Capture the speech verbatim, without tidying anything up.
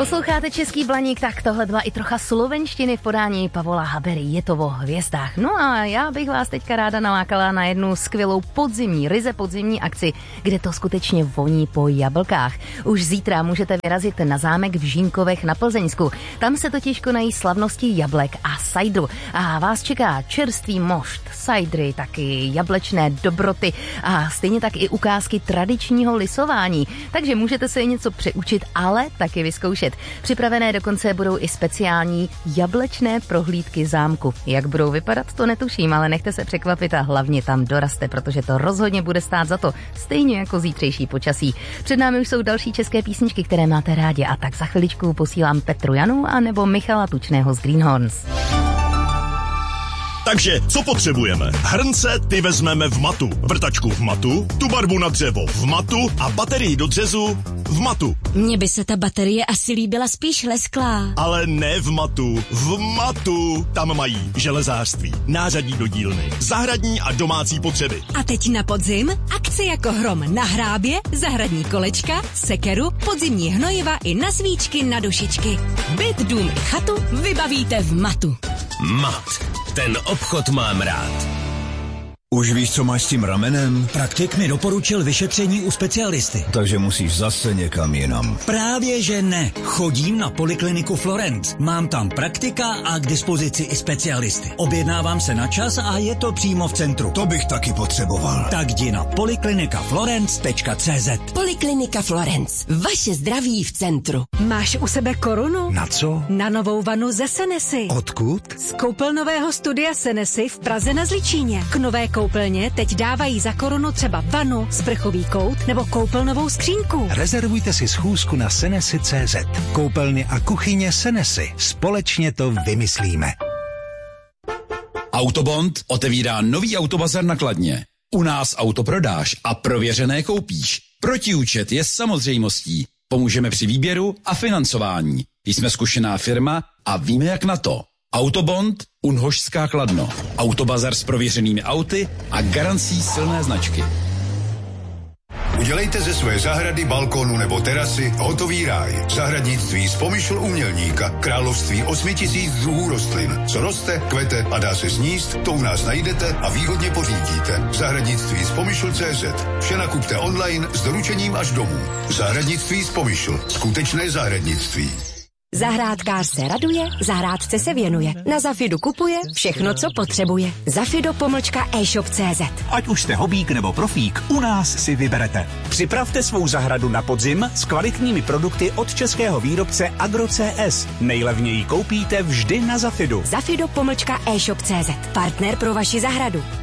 Posloucháte Český Blaník, tak tohle byla i trocha slovenštiny v podání Pavola Habery. Je to o hvězdách. No a já bych vás teďka ráda nalákala na jednu skvělou podzimní, ryze podzimní akci, kde to skutečně voní po jablkách. Už zítra můžete vyrazit na zámek v Žínkovech na Plzeňsku. Tam se totiž konají slavnosti jablek a sajdru. A vás čeká čerstvý mošt, sajdry, taky jablečné dobroty a stejně tak i ukázky tradičního lisování. Takže můžete se něco přeučit, ale taky vyzkoušet. Připravené dokonce budou i speciální jablečné prohlídky zámku. Jak budou vypadat, to netuším, ale nechte se překvapit a hlavně tam doraste, protože to rozhodně bude stát za to, stejně jako zítřejší počasí. Před námi už jsou další české písničky, které máte rádi, a tak za chviličku posílám Petru Janu a nebo Michala Tučného z Greenhorns. Takže, co potřebujeme? Hrnce ty vezmeme v matu, vrtačku v matu, tu barvu na dřevo v matu a baterii do řezu v matu. Mně by se ta baterie asi líbila spíš lesklá. Ale ne v matu, v matu. Tam mají železářství, nářadí do dílny, zahradní a domácí potřeby. A teď na podzim akce jako hrom na hrábě, zahradní kolečka, sekeru, podzimní hnojiva i na svíčky na dušičky. Byt, dům i chatu vybavíte v matu. Mat. Ten obchod mám rád. Už víš, co máš s tím ramenem? Praktik mi doporučil vyšetření u specialisty. Takže musíš zase někam jinam. Právě že ne. Chodím na Polikliniku Florence. Mám tam praktika a k dispozici i specialisty. Objednávám se na čas a je to přímo v centru. To bych taky potřeboval. Tak jdi na poliklinika florence tečka cé zet. Poliklinika Florence. Vaše zdraví v centru. Máš u sebe korunu? Na co? Na novou vanu ze Senesy. Odkud? Z koupelnového studia Senesy v Praze na Zličíně. K nové koupelně teď dávají za korunu třeba vanu, sprchový kout nebo koupelnovou skřínku. Rezervujte si schůzku na senesy tečka cé zet. Koupelny a kuchyně Senesy. Společně to vymyslíme. Autobond otevírá nový autobazar na Kladně. U nás auto prodáš a prověřené koupíš. Protiúčet je samozřejmostí. Pomůžeme při výběru a financování. Jsme zkušená firma a víme, jak na to. Autobond, Unhošská Kladno. Autobazar s prověřenými auty a garancí silné značky. Udělejte ze své zahrady, balkónu nebo terasy hotový ráj. Zahradnictví z Pomyšl umělníka. Království osmi tisíc druhů rostlin. Co roste, kvete a dá se sníst, to u nás najdete a výhodně pořídíte. Zahradnictví z Pomyšl tečka cé zet. Vše nakupte online s doručením až domů. Zahradnictví z Pomyšl. Skutečné zahradnictví. Zahrádkář se raduje, zahrádce se věnuje. Na Zafidu kupuje všechno, co potřebuje. Zafido pomlčka e-shop tečka cé zet. Ať už jste hobík nebo profík, u nás si vyberete. Připravte svou zahradu na podzim s kvalitními produkty od českého výrobce Agro C S. Nejlevněji koupíte vždy na Zafidu. Zafido pomlčka e-shop tečka cé zet. Partner pro vaši zahradu.